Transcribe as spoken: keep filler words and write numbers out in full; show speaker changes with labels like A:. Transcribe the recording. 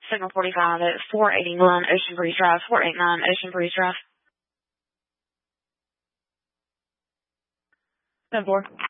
A: Signal forty-five at four eighty-nine Ocean Breeze Drive, four eighty-nine Ocean Breeze Drive. ten four.